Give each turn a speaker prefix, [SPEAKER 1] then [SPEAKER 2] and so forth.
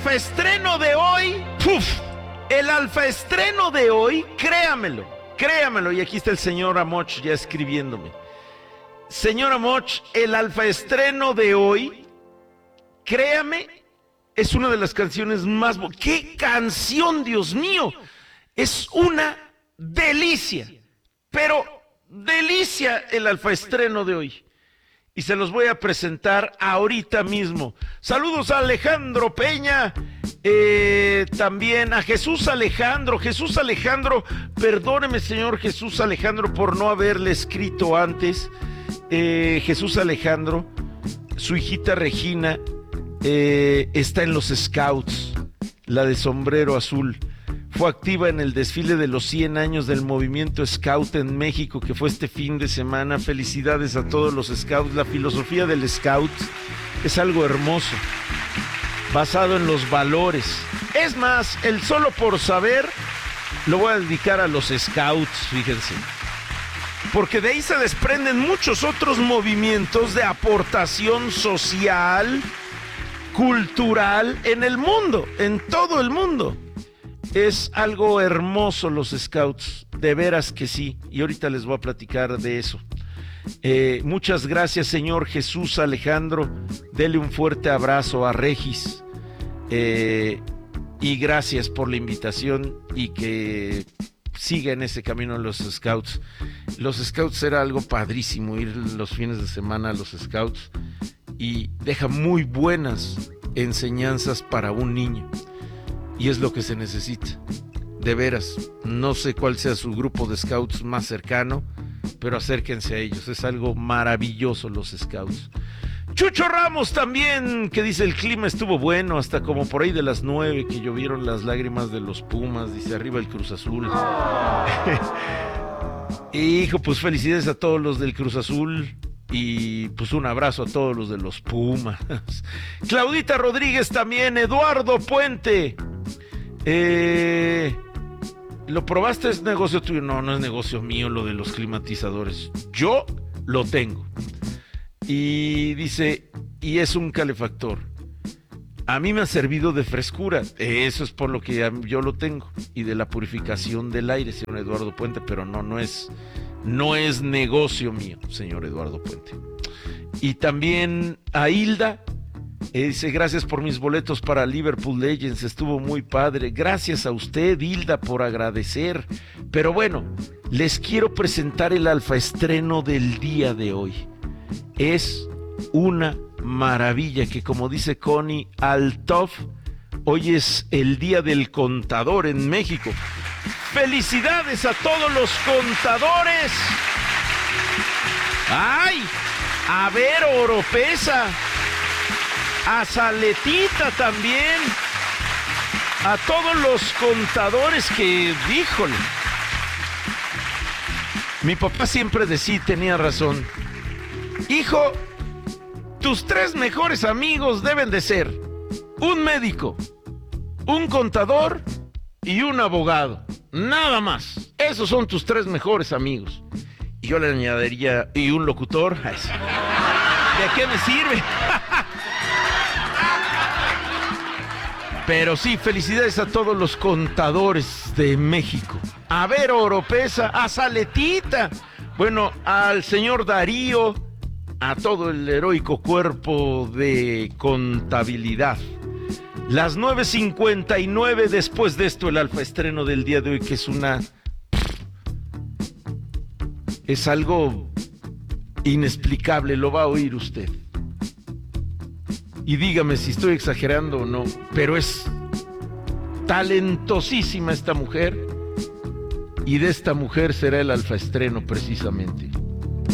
[SPEAKER 1] alfa estreno de hoy, el alfa estreno de hoy, créamelo, y aquí está el señor Amoch ya escribiéndome. Señor Amoch, el alfa estreno de hoy, créame, es una de las canciones más... ¡Qué canción, Dios mío! Es una delicia, pero delicia el alfa estreno de hoy. Y se los voy a presentar ahorita mismo. Saludos a Alejandro Peña, también a Jesús Alejandro. Jesús Alejandro, perdóneme, señor Jesús Alejandro, por no haberle escrito antes. Jesús Alejandro, su hijita Regina, está en los Scouts, la de sombrero azul. Fue activa en el desfile de los 100 años del movimiento Scout en México, que fue este fin de semana. Felicidades a todos los Scouts. La filosofía del Scout es algo hermoso, basado en los valores. Es más, el solo por saber lo voy a dedicar a los Scouts, fíjense. Porque de ahí se desprenden muchos otros movimientos de aportación social, cultural, en el mundo, en todo el mundo. Es algo hermoso los Scouts, de veras que sí, y ahorita les voy a platicar de eso. Muchas gracias, señor Jesús Alejandro, dele un fuerte abrazo a Regis, y gracias por la invitación y que siga en ese camino los Scouts. Los Scouts era algo padrísimo, ir los fines de semana a los Scouts, y deja muy buenas enseñanzas para un niño. Y es lo que se necesita, de veras. No sé cuál sea su grupo de Scouts más cercano, pero acérquense a ellos, es algo maravilloso los Scouts. Chucho Ramos también, que dice: el clima estuvo bueno, hasta como por ahí de las 9, que llovieron las lágrimas de los Pumas, dice: arriba el Cruz Azul. Hijo, pues felicidades a todos los del Cruz Azul. Y pues un abrazo a todos los de los Pumas. Claudita Rodríguez también. Eduardo Puente, ¿lo probaste? ¿Es negocio tuyo? No, no es negocio mío lo de los climatizadores. Yo lo tengo. Y dice, y es un calefactor. A mí me ha servido de frescura. Eso es por lo que yo lo tengo. Y de la purificación del aire, señor Eduardo Puente. Pero no es negocio mío, señor Eduardo Puente. Y también a Hilda, dice: gracias por mis boletos para Liverpool Legends, estuvo muy padre. Gracias a usted, Hilda, por agradecer. Pero bueno, les quiero presentar el alfa estreno del día de hoy. Es una maravilla que, como dice Connie Altov, hoy es el día del contador en México. ¡Felicidades a todos los contadores! ¡Ay! A Vero Oropesa, a Saletita también, a todos los contadores que, híjole. Mi papá siempre decía, tenía razón: hijo, tus 3 mejores amigos deben de ser un médico, un contador y un abogado. Nada más. Esos son tus 3 mejores amigos. Y yo le añadiría: y un locutor. ¿De qué me sirve? Pero sí, felicidades a todos los contadores de México. A Vero Oropesa, a Saletita, bueno, al señor Darío, a todo el heroico cuerpo de contabilidad. Las 9:59, después de esto el alfa estreno del día de hoy, que es algo inexplicable, lo va a oír usted. Y dígame si estoy exagerando o no, pero es talentosísima esta mujer, y de esta mujer será el alfa estreno precisamente.